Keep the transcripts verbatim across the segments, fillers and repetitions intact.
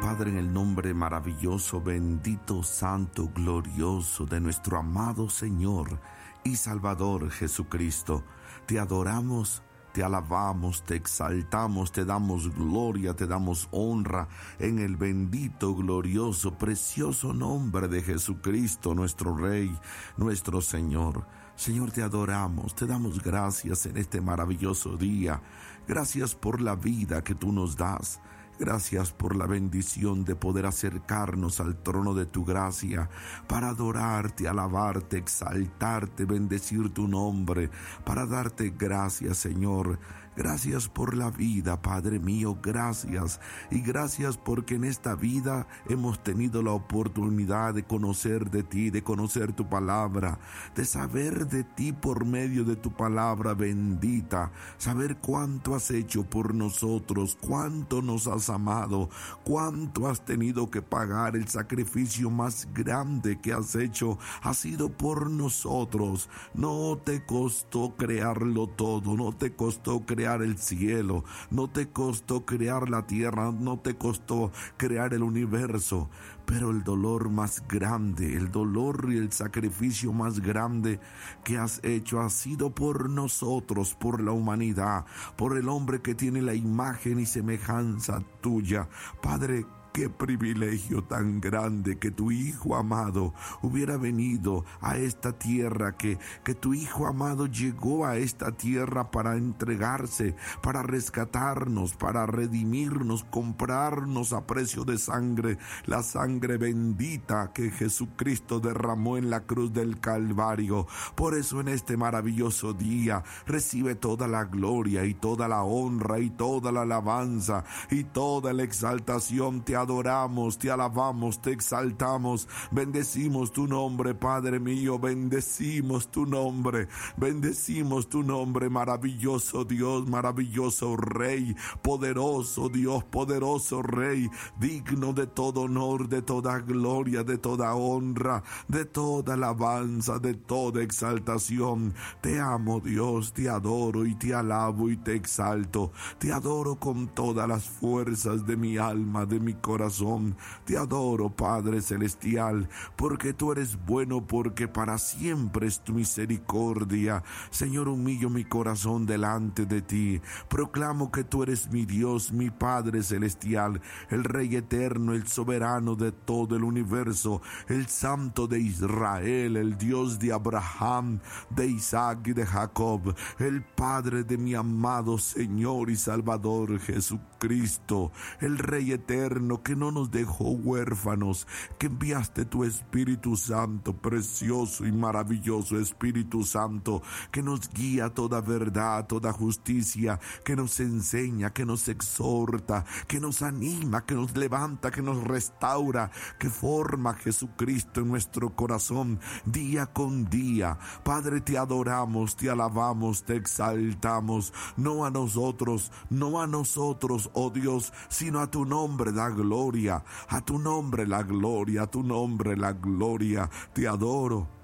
Padre, en el nombre maravilloso, bendito, santo, glorioso de nuestro amado Señor y Salvador Jesucristo, te adoramos, te alabamos, te exaltamos, te damos gloria, te damos honra en el bendito, glorioso, precioso nombre de Jesucristo, nuestro Rey, nuestro Señor. Señor, te adoramos, te damos gracias en este maravilloso día. Gracias por la vida que tú nos das. Gracias por la bendición de poder acercarnos al trono de tu gracia para adorarte, alabarte, exaltarte, bendecir tu nombre, para darte gracias, Señor. Gracias por la vida, Padre mío, gracias. Y gracias porque en esta vida hemos tenido la oportunidad de conocer de ti, de conocer tu palabra, de saber de ti por medio de tu palabra bendita, saber cuánto has hecho por nosotros, cuánto nos has amado, cuánto has tenido que pagar. El sacrificio más grande que has hecho ha sido por nosotros. No te costó crearlo todo, no te costó crear el cielo, no te costó crear la tierra, no te costó crear el universo, pero el dolor más grande, el dolor y el sacrificio más grande que has hecho ha sido por nosotros, por la humanidad, por el hombre que tiene la imagen y semejanza tuya. Padre, qué privilegio tan grande que tu Hijo amado hubiera venido a esta tierra, que, que tu Hijo amado llegó a esta tierra para entregarse, para rescatarnos, para redimirnos, comprarnos a precio de sangre, la sangre bendita que Jesucristo derramó en la cruz del Calvario. Por eso en este maravilloso día recibe toda la gloria y toda la honra y toda la alabanza y toda la exaltación. Te adoramos, te alabamos, te exaltamos, bendecimos tu nombre, Padre mío, bendecimos tu nombre, bendecimos tu nombre, maravilloso Dios, maravilloso Rey, poderoso Dios, poderoso Rey, digno de todo honor, de toda gloria, de toda honra, de toda alabanza, de toda exaltación. Te amo, Dios, te adoro y te alabo y te exalto, te adoro con todas las fuerzas de mi alma, de mi corazón. Corazón. Te adoro, Padre Celestial, porque tú eres bueno, porque para siempre es tu misericordia. Señor, humillo mi corazón delante de ti. Proclamo que tú eres mi Dios, mi Padre Celestial, el Rey eterno, el soberano de todo el universo, el Santo de Israel, el Dios de Abraham, de Isaac y de Jacob, el Padre de mi amado Señor y Salvador Jesucristo, el Rey eterno que no nos dejó huérfanos, que enviaste tu Espíritu Santo, precioso y maravilloso Espíritu Santo, que nos guía a toda verdad, toda justicia, que nos enseña, que nos exhorta, que nos anima, que nos levanta, que nos restaura, que forma a Jesucristo en nuestro corazón día con día. Padre, te adoramos, te alabamos, te exaltamos, no a nosotros, no a nosotros, oh Dios, sino a tu nombre da gloria. Gloria, a tu nombre la gloria, a tu nombre la gloria. Te adoro,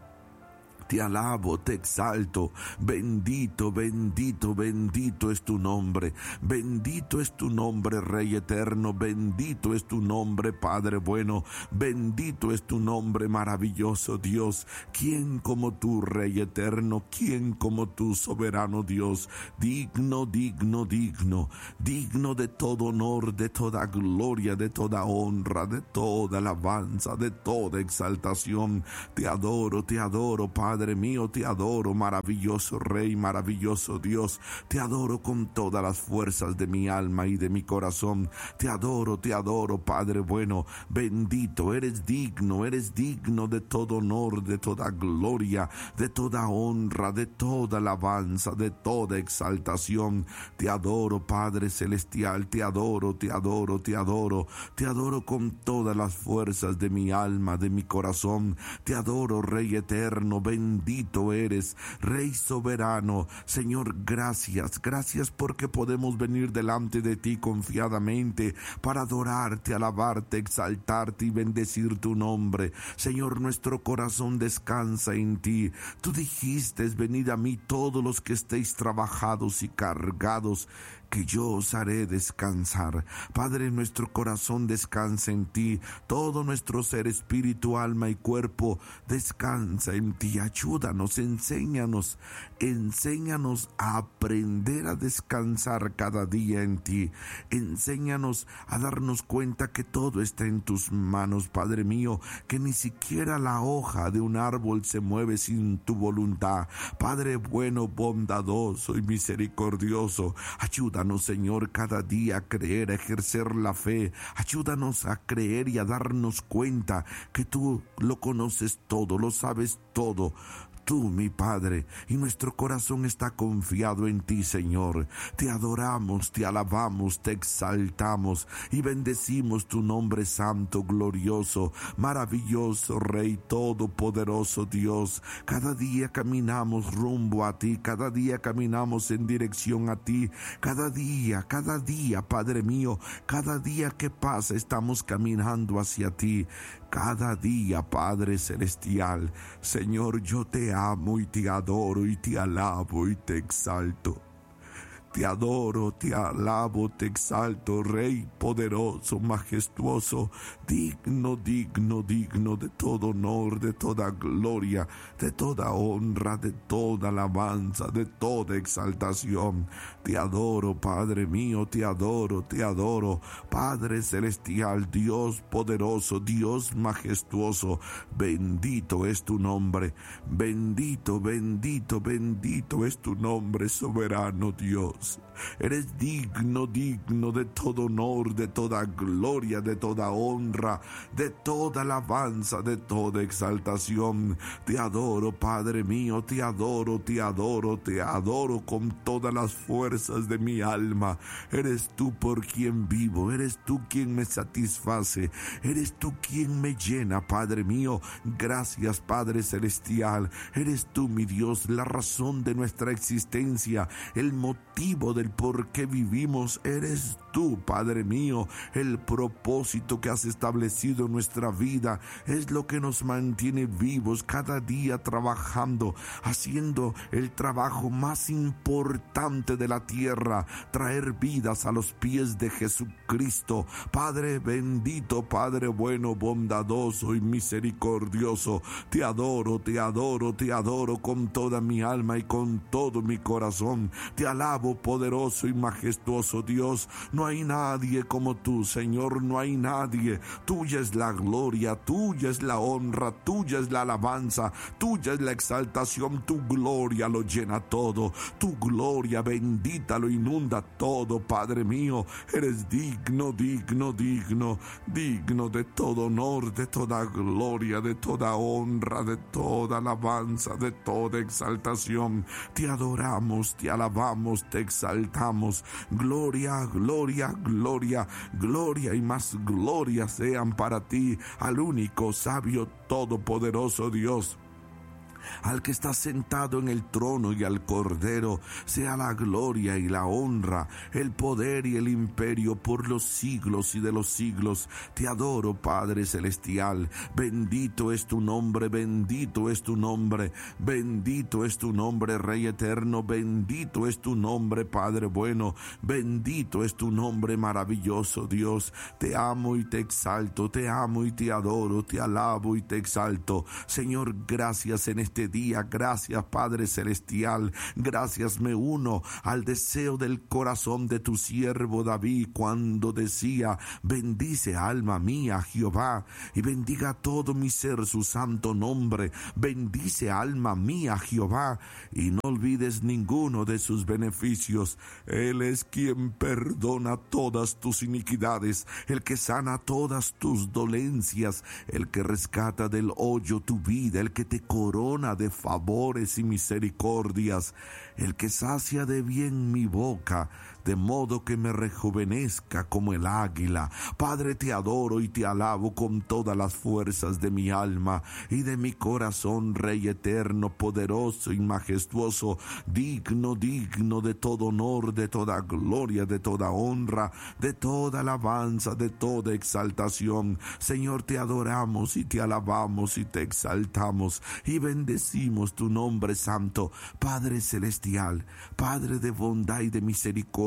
te alabo, te exalto. Bendito, bendito, bendito es tu nombre. Bendito es tu nombre, Rey eterno. Bendito es tu nombre, Padre bueno. Bendito es tu nombre, maravilloso Dios. ¿Quién como tú, Rey eterno? ¿Quién como tú, soberano Dios? Digno, digno, digno. Digno de todo honor, de toda gloria, de toda honra, de toda alabanza, de toda exaltación. Te adoro, te adoro, Padre. Padre mío, te adoro, maravilloso Rey, maravilloso Dios. Te adoro con todas las fuerzas de mi alma y de mi corazón. Te adoro, te adoro, Padre bueno. Bendito, eres digno, eres digno de todo honor, de toda gloria, de toda honra, de toda alabanza, de toda exaltación. Te adoro, Padre celestial, te adoro, te adoro, te adoro. Te adoro con todas las fuerzas de mi alma, de mi corazón. Te adoro, Rey eterno, bendito. Bendito eres, Rey soberano. Señor, gracias, gracias porque podemos venir delante de ti confiadamente para adorarte, alabarte, exaltarte y bendecir tu nombre. Señor, nuestro corazón descansa en ti. Tú dijiste, venid a mí todos los que estéis trabajados y cargados, que yo os haré descansar. Padre, nuestro corazón descansa en ti, todo nuestro ser, espíritu, alma y cuerpo descansa en ti. Ayúdanos, enséñanos, enséñanos a aprender a descansar cada día en ti. Enséñanos a darnos cuenta que todo está en tus manos, Padre mío, que ni siquiera la hoja de un árbol se mueve sin tu voluntad. Padre bueno, bondadoso y misericordioso, ayúdanos, Señor, cada día a creer, a ejercer la fe. Ayúdanos a creer y a darnos cuenta que tú lo conoces todo, lo sabes todo. Tú, mi Padre, y nuestro corazón está confiado en ti, Señor. Te adoramos, te alabamos, te exaltamos y bendecimos tu nombre santo, glorioso, maravilloso, Rey todopoderoso Dios. Cada día caminamos rumbo a ti, cada día caminamos en dirección a ti, cada día, cada día, Padre mío, cada día que pasa estamos caminando hacia ti. Cada día, Padre Celestial, Señor, yo te amo y te adoro y te alabo y te exalto. Te adoro, te alabo, te exalto, Rey poderoso, majestuoso, digno, digno, digno de todo honor, de toda gloria, de toda honra, de toda alabanza, de toda exaltación. Te adoro, Padre mío, te adoro, te adoro, Padre celestial, Dios poderoso, Dios majestuoso. Bendito es tu nombre, bendito, bendito, bendito es tu nombre, soberano Dios. Eres digno, digno de todo honor, de toda gloria, de toda honra, de toda alabanza, de toda exaltación. Te adoro, Padre mío, te adoro, te adoro, te adoro con todas las fuerzas de mi alma. Eres tú por quien vivo, eres tú quien me satisface, eres tú quien me llena, Padre mío. Gracias, Padre celestial. Eres tú, mi Dios, la razón de nuestra existencia, el motivo del por qué vivimos. Eres tú, Padre mío, el propósito que has establecido en nuestra vida. Es lo que nos mantiene vivos cada día, trabajando, haciendo el trabajo más importante de la tierra, traer vidas a los pies de Jesucristo. Padre bendito, Padre bueno, bondadoso y misericordioso, te adoro, te adoro, te adoro con toda mi alma y con todo mi corazón. Te alabo, poderoso y majestuoso Dios. No hay nadie como tú, Señor, no hay nadie. Tuya es la gloria, tuya es la honra, tuya es la alabanza, tuya es la exaltación. Tu gloria lo llena todo, tu gloria bendita lo inunda todo, Padre mío. Eres digno, digno, digno, digno de todo honor, de toda gloria, de toda honra, de toda alabanza, de toda exaltación. Te adoramos, te alabamos, te exaltamos. Gloria, gloria, gloria, gloria y más gloria sean para ti, al único sabio todopoderoso Dios, al que está sentado en el trono, y al Cordero sea la gloria y la honra, el poder y el imperio por los siglos y de los siglos. Te adoro, Padre celestial. Bendito es tu nombre, bendito es tu nombre, bendito es tu nombre, Rey eterno. Bendito es tu nombre, Padre bueno. Bendito es tu nombre, maravilloso Dios. Te amo y te exalto, te amo y te adoro, te alabo y te exalto. Señor, gracias en este día, gracias, Padre celestial. Gracias, me uno al deseo del corazón de tu siervo David cuando decía: bendice, alma mía, Jehová, y bendiga todo mi ser su santo nombre. Bendice, alma mía, Jehová, y no olvides ninguno de sus beneficios. Él es quien perdona todas tus iniquidades, el que sana todas tus dolencias, el que rescata del hoyo tu vida, el que te corona de favores y misericordias, el que sacia de bien mi boca, de modo que me rejuvenezca como el águila. Padre, te adoro y te alabo con todas las fuerzas de mi alma y de mi corazón, Rey eterno, poderoso y majestuoso, digno, digno de todo honor, de toda gloria, de toda honra, de toda alabanza, de toda exaltación. Señor, te adoramos y te alabamos y te exaltamos y bendecimos tu nombre santo, Padre celestial, Padre de bondad y de misericordia,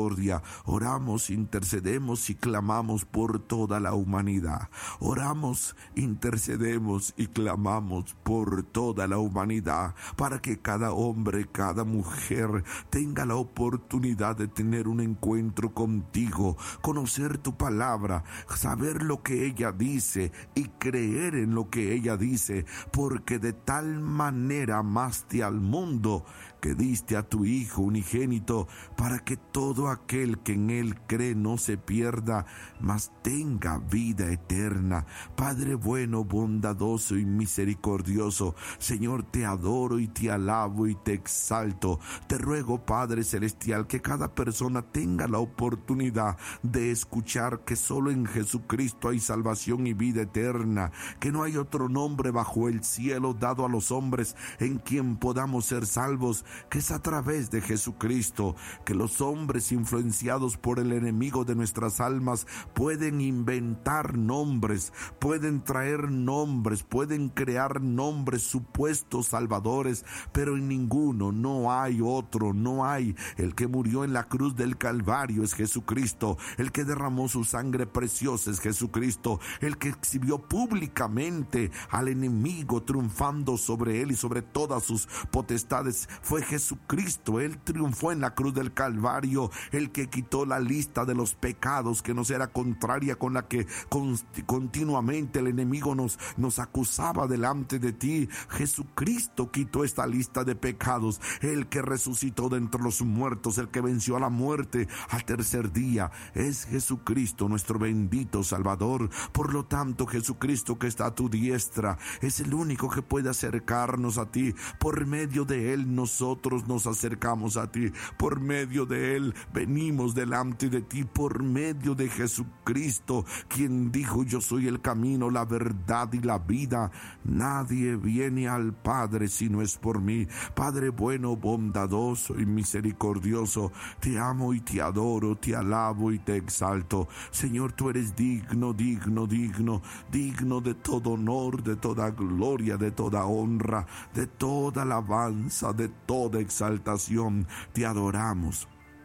misericordia. Oramos, intercedemos y clamamos por toda la humanidad. Oramos, intercedemos y clamamos por toda la humanidad, para que cada hombre, cada mujer tenga la oportunidad de tener un encuentro contigo, conocer tu palabra, saber lo que ella dice y creer en lo que ella dice, porque de tal manera amaste al mundo que diste a tu Hijo unigénito, para que todo aquel que en Él cree no se pierda, mas tenga vida eterna. Padre bueno, bondadoso y misericordioso, Señor, te adoro y te alabo y te exalto. Te ruego, Padre celestial, que cada persona tenga la oportunidad de escuchar que solo en Jesucristo hay salvación y vida eterna, que no hay otro nombre bajo el cielo dado a los hombres en quien podamos ser salvos, que es a través de Jesucristo, que los hombres influenciados por el enemigo de nuestras almas pueden inventar nombres, pueden traer nombres, pueden crear nombres supuestos salvadores, pero en ninguno, no hay otro, no hay. El que murió en la cruz del Calvario es Jesucristo, el que derramó su sangre preciosa es Jesucristo, el que exhibió públicamente al enemigo triunfando sobre él y sobre todas sus potestades fue Jesucristo. Él triunfó en la cruz del Calvario, el que quitó la lista de los pecados que nos era contraria, con la que continuamente el enemigo nos, nos acusaba delante de ti. Jesucristo quitó esta lista de pecados, el que resucitó de entre los muertos, el que venció a la muerte al tercer día, es Jesucristo, nuestro bendito Salvador. Por lo tanto, Jesucristo, que está a tu diestra, es el único que puede acercarnos a ti. Por medio de Él nosotros nos acercamos a ti, por medio de Él venimos delante de ti, por medio de Jesucristo, quien dijo: yo soy el camino, la verdad y la vida. Nadie viene al Padre si no es por mí. Padre bueno, bondadoso y misericordioso, te amo y te adoro, te alabo y te exalto. Señor, tú eres digno, digno, digno, digno de todo honor, de toda gloria, de toda honra, de toda alabanza, de toda exaltación. Te adoramos,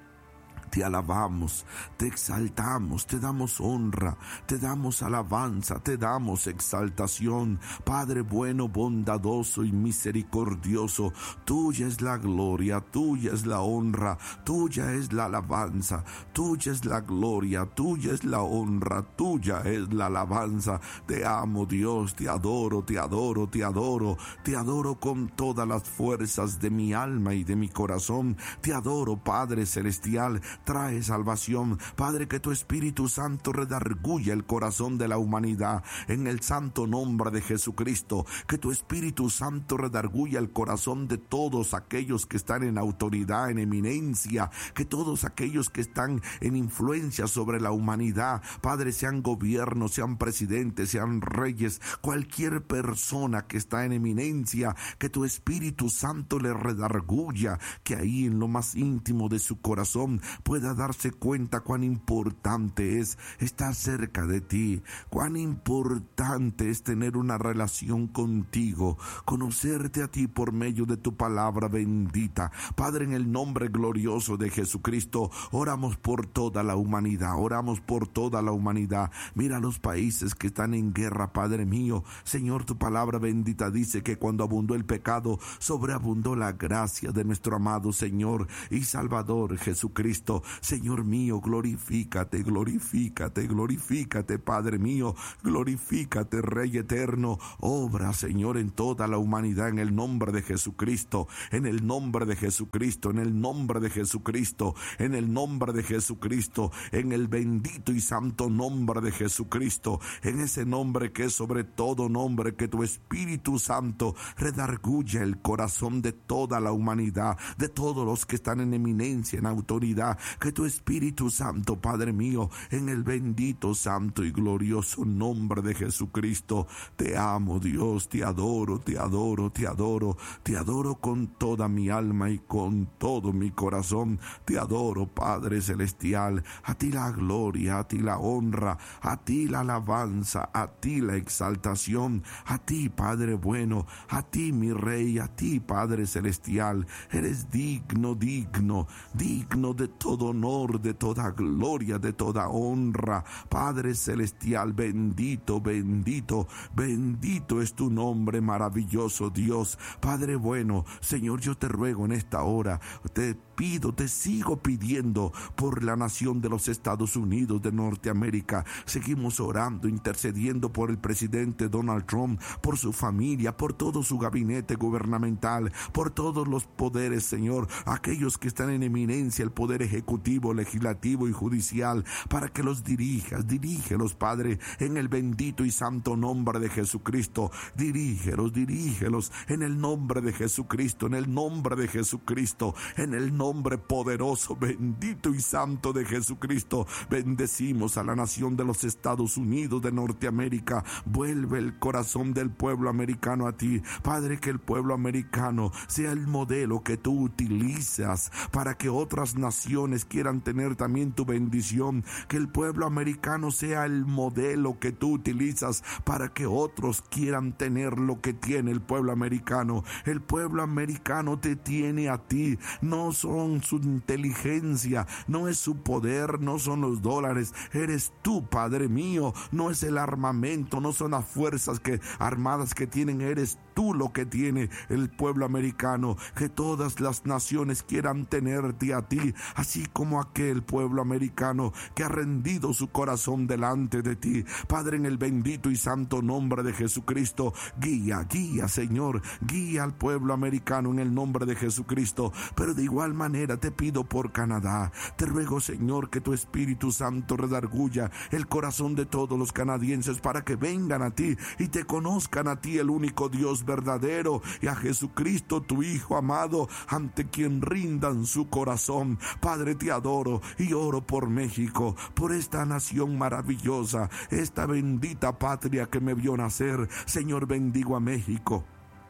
te alabamos, te exaltamos, te damos honra, te damos alabanza, te damos exaltación. Padre bueno, bondadoso y misericordioso, tuya es la gloria, tuya es la honra, tuya es la alabanza, tuya es la gloria, tuya es la honra, tuya es la alabanza. Te amo, Dios, te adoro, te adoro, te adoro, te adoro con todas las fuerzas de mi alma y de mi corazón. Te adoro, Padre celestial. Trae salvación, Padre, que tu Espíritu Santo redarguya el corazón de la humanidad en el santo nombre de Jesucristo. Que tu Espíritu Santo redarguya el corazón de todos aquellos que están en autoridad, en eminencia, que todos aquellos que están en influencia sobre la humanidad, Padre, sean gobiernos, sean presidentes, sean reyes, cualquier persona que está en eminencia, que tu Espíritu Santo le redarguya, que ahí en lo más íntimo de su corazón pueda darse cuenta cuán importante es estar cerca de ti, cuán importante es tener una relación contigo, conocerte a ti por medio de tu palabra bendita. Padre, en el nombre glorioso de Jesucristo, oramos por toda la humanidad, oramos por toda la humanidad. Mira los países que están en guerra, Padre mío. Señor, tu palabra bendita dice que cuando abundó el pecado, sobreabundó la gracia de nuestro amado Señor y Salvador Jesucristo. Señor mío, glorifícate, glorifícate, glorifícate, Padre mío, glorifícate, Rey eterno. Obra, Señor, en toda la humanidad, en el nombre de Jesucristo, en el nombre de Jesucristo, en el nombre de Jesucristo, en el nombre de Jesucristo, en el bendito y santo nombre de Jesucristo, en ese nombre que es sobre todo nombre. Que tu Espíritu Santo redarguya el corazón de toda la humanidad, de todos los que están en eminencia, en autoridad. Que tu Espíritu Santo, Padre mío, en el bendito, santo y glorioso nombre de Jesucristo. Te amo, Dios, te adoro, te adoro, te adoro, te adoro con toda mi alma y con todo mi corazón. Te adoro, Padre celestial. A ti la gloria, a ti la honra, a ti la alabanza, a ti la exaltación, a ti, Padre bueno, a ti, mi Rey, a ti, Padre celestial. Eres digno, digno, digno de todo todo honor, de toda gloria, de toda honra. Padre celestial, bendito, bendito, bendito es tu nombre, maravilloso Dios. Padre bueno, Señor, yo te ruego en esta hora, te pido, te sigo pidiendo por la nación de los Estados Unidos de Norteamérica. Seguimos orando, intercediendo por el presidente Donald Trump, por su familia, por todo su gabinete gubernamental, por todos los poderes, Señor, aquellos que están en eminencia, el poder ejecutivo, legislativo y judicial, para que los dirijas, dirígelos, Padre, en el bendito y santo nombre de Jesucristo. Dirígelos, dirígelos en el nombre de Jesucristo, en el nombre de Jesucristo, en el nombre nombre poderoso, bendito y santo de Jesucristo. Bendecimos a la nación de los Estados Unidos de Norteamérica. Vuelve el corazón del pueblo americano a ti, Padre, que el pueblo americano sea el modelo que tú utilizas para que otras naciones quieran tener también tu bendición. Que el pueblo americano sea el modelo que tú utilizas para que otros quieran tener lo que tiene el pueblo americano. El pueblo americano te tiene a ti, no son su inteligencia, no es su poder, no son los dólares, eres tú, Padre mío. No es el armamento, no son las fuerzas que, armadas que tienen, eres tú lo que tiene el pueblo americano. Que todas las naciones quieran tenerte a ti, así como aquel pueblo americano que ha rendido su corazón delante de ti. Padre, en el bendito y santo nombre de Jesucristo, guía, guía, Señor, guía al pueblo americano en el nombre de Jesucristo. Pero de igual manera te pido por Canadá. Te ruego, Señor, que tu Espíritu Santo redarguya el corazón de todos los canadienses para que vengan a ti y te conozcan a ti, el único Dios verdadero, y a Jesucristo, tu Hijo amado, ante quien rindan su corazón. Padre, te adoro y oro por México, por esta nación maravillosa, esta bendita patria que me vio nacer. Señor, bendigo a México.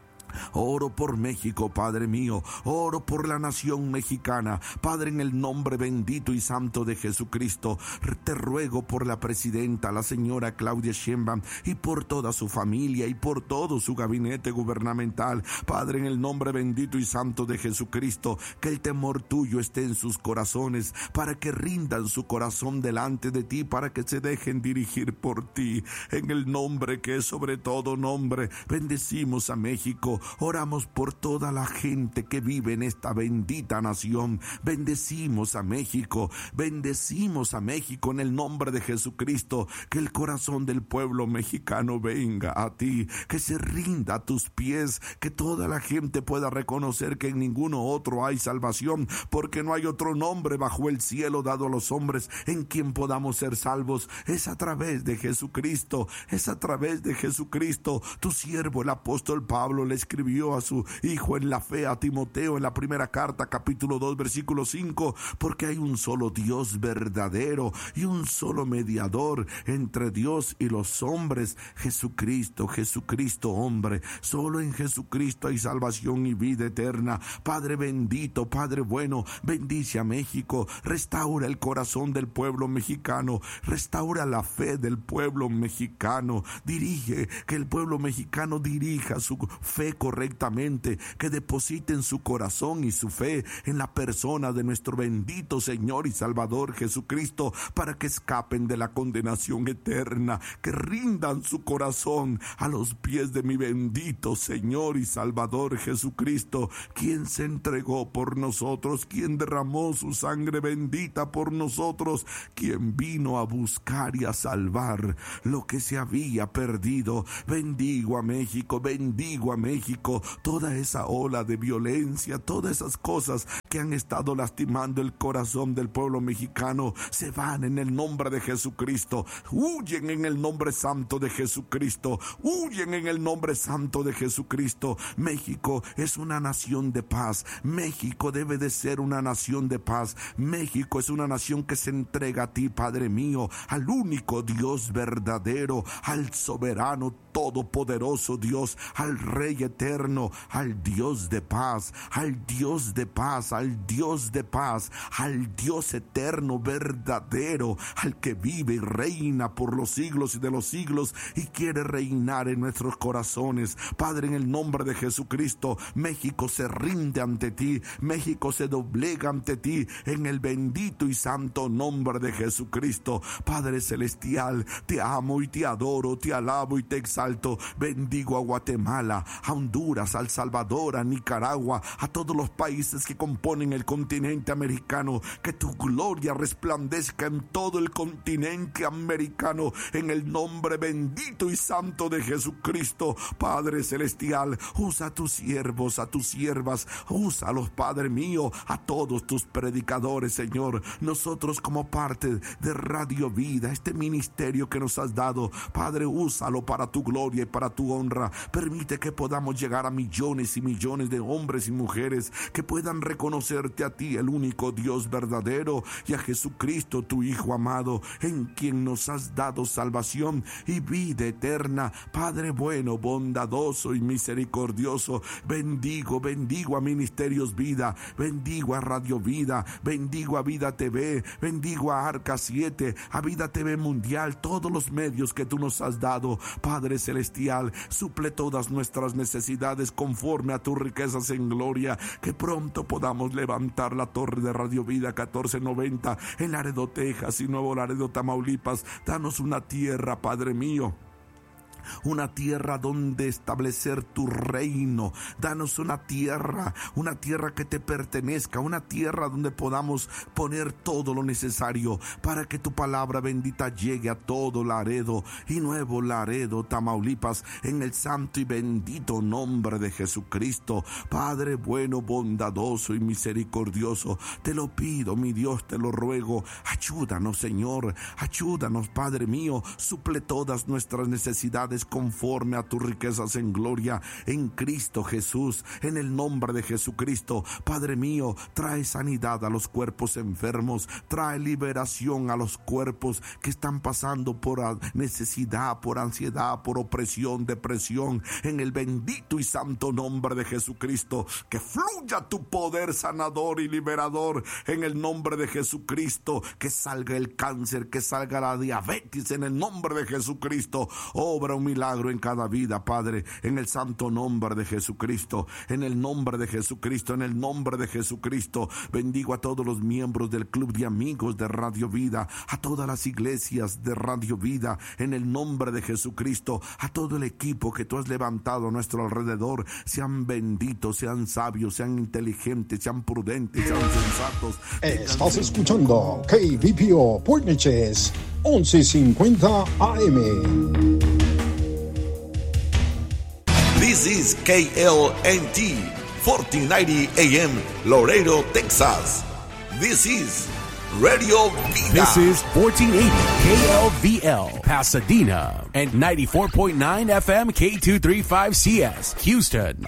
Oro por México, Padre mío, oro por la nación mexicana, Padre, en el nombre bendito y santo de Jesucristo. Te ruego por la presidenta, la señora Claudia Sheinbaum, y por toda su familia y por todo su gabinete gubernamental. Padre, en el nombre bendito y santo de Jesucristo, que el temor tuyo esté en sus corazones, para que rindan su corazón delante de ti, para que se dejen dirigir por ti. En el nombre que es sobre todo nombre, bendecimos a México. Oramos por toda la gente que vive en esta bendita nación. Bendecimos a México, bendecimos a México en el nombre de Jesucristo. Que el corazón del pueblo mexicano venga a ti, que se rinda a tus pies, que toda la gente pueda reconocer que en ninguno otro hay salvación, porque no hay otro nombre bajo el cielo dado a los hombres en quien podamos ser salvos. Es a través de Jesucristo, es a través de Jesucristo. Tu siervo, el apóstol Pablo, le escribió a su hijo en la fe, a Timoteo, en la primera carta, capítulo dos, versículo cinco, porque hay un solo Dios verdadero y un solo mediador entre Dios y los hombres, Jesucristo, Jesucristo hombre. Solo en Jesucristo hay salvación y vida eterna. Padre bendito, Padre bueno, bendice a México, restaura el corazón del pueblo mexicano, restaura la fe del pueblo mexicano, dirige, que el pueblo mexicano dirija su fe correctamente, que depositen su corazón y su fe en la persona de nuestro bendito Señor y Salvador Jesucristo, para que escapen de la condenación eterna, que rindan su corazón a los pies de mi bendito Señor y Salvador Jesucristo, quien se entregó por nosotros, quien derramó su sangre bendita por nosotros, quien vino a buscar y a salvar lo que se había perdido. Bendigo a México, bendigo a México. Toda esa ola de violencia, todas esas cosas que han estado lastimando el corazón del pueblo mexicano, se van en el nombre de Jesucristo. Huyen en el nombre santo de Jesucristo. Huyen en el nombre santo de Jesucristo. México es una nación de paz. México debe de ser una nación de paz. México es una nación que se entrega a ti, Padre mío, al único Dios verdadero, al soberano, todopoderoso Dios, al Rey eterno, eterno, al Dios de paz, al Dios de paz, al Dios de paz, al Dios eterno, verdadero, al que vive y reina por los siglos y de los siglos y quiere reinar en nuestros corazones. Padre, en el nombre de Jesucristo, México se rinde ante ti, México se doblega ante ti, en el bendito y santo nombre de Jesucristo. Padre celestial, te amo y te adoro, te alabo y te exalto. Bendigo a Guatemala, a Honduras, a El Salvador, a Nicaragua, a todos los países que componen el continente americano. Que tu gloria resplandezca en todo el continente americano, en el nombre bendito y santo de Jesucristo. Padre celestial, usa a tus siervos, a tus siervas, úsalos, Padre mío, a todos tus predicadores, Señor. Nosotros, como parte de Radio Vida, este ministerio que nos has dado, Padre, úsalo para tu gloria y para tu honra. Permite que podamos llegar a millones y millones de hombres y mujeres que puedan reconocerte a ti, el único Dios verdadero, y a Jesucristo, tu Hijo amado, en quien nos has dado salvación y vida eterna. Padre bueno, bondadoso y misericordioso, bendigo, bendigo a Ministerios Vida, bendigo a Radio Vida, bendigo a Vida T V, bendigo a Arca siete, a Vida T V Mundial, todos los medios que tú nos has dado. Padre celestial, suple todas nuestras necesidades conforme a tus riquezas en gloria, que pronto podamos levantar la torre de Radio Vida catorce noventa en Laredo, Texas y Nuevo Laredo, Tamaulipas. Danos una tierra, Padre mío, una tierra donde establecer tu reino. Danos una tierra, una tierra que te pertenezca, una tierra donde podamos poner todo lo necesario para que tu palabra bendita llegue a todo Laredo y Nuevo Laredo, Tamaulipas, en el santo y bendito nombre de Jesucristo. Padre bueno, bondadoso y misericordioso, te lo pido, mi Dios, te lo ruego. Ayúdanos, Señor, ayúdanos, Padre mío, suple todas nuestras necesidades conforme a tus riquezas en gloria en Cristo Jesús, en el nombre de Jesucristo. Padre mío, trae sanidad a los cuerpos enfermos, trae liberación a los cuerpos que están pasando por necesidad, por ansiedad, por opresión, depresión, en el bendito y santo nombre de Jesucristo. Que fluya tu poder sanador y liberador en el nombre de Jesucristo. Que salga el cáncer, que salga la diabetes en el nombre de Jesucristo. Obra un milagro en cada vida, Padre, en el santo nombre de Jesucristo, en el nombre de Jesucristo, en el nombre de Jesucristo. Bendigo a todos los miembros del Club de Amigos de Radio Vida, a todas las iglesias de Radio Vida, en el nombre de Jesucristo, a todo el equipo que tú has levantado a nuestro alrededor. Sean benditos, sean sabios, sean inteligentes, sean prudentes, sean sensatos. Estás escuchando K V P O Port Neches once cincuenta A M. This is K L N T fourteen ninety A M Laredo, Texas. This is Radio Vida. This is fourteen eighty K L V L Pasadena and ninety-four point nine F M K two thirty-five C S Houston.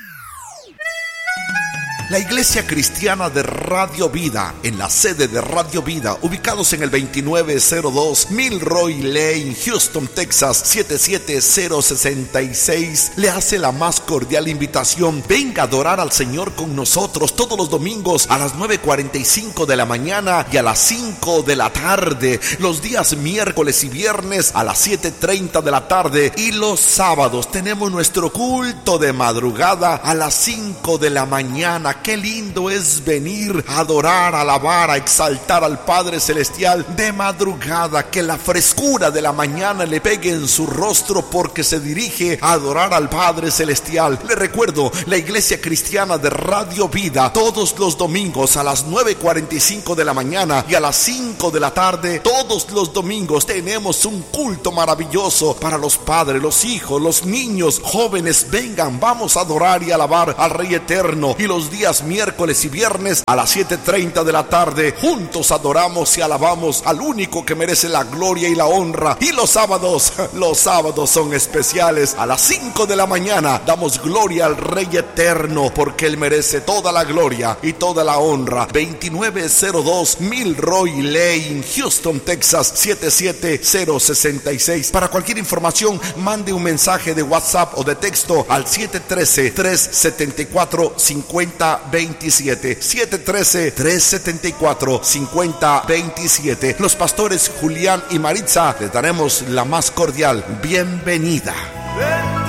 La Iglesia Cristiana de Radio Vida, en la sede de Radio Vida, ubicados en el veintinueve cero dos Milroy Lane, Houston, Texas, siete siete cero seis seis, le hace la más cordial invitación. Venga a adorar al Señor con nosotros todos los domingos a las nueve cuarenta y cinco de la mañana y a las cinco de la tarde, los días miércoles y viernes a las siete treinta de la tarde, y los sábados tenemos nuestro culto de madrugada a las cinco de la mañana. Qué lindo es venir a adorar, a alabar, a exaltar al Padre Celestial de madrugada. Que la frescura de la mañana le pegue en su rostro porque se dirige a adorar al Padre Celestial. Le recuerdo, la Iglesia Cristiana de Radio Vida, todos los domingos a las nueve cuarenta y cinco de la mañana y a las cinco de la tarde, todos los domingos tenemos un culto maravilloso para los padres, los hijos, los niños, jóvenes. Vengan, vamos a adorar y alabar al Rey Eterno. Y los días días miércoles y viernes a las siete treinta de la tarde. Juntos adoramos y alabamos al único que merece la gloria y la honra. Y los sábados, los sábados son especiales. A las cinco de la mañana damos gloria al Rey eterno, porque Él merece toda la gloria y toda la honra. veintinueve cero dos Milroy Lane, Houston, Texas siete siete cero seis seis. Para cualquier información, mande un mensaje de WhatsApp o de texto al siete uno tres, tres siete cuatro, cinco cero dos siete. siete uno tres, tres siete cuatro, cinco cero dos siete. Los pastores Julián y Maritza les daremos la más cordial bienvenida.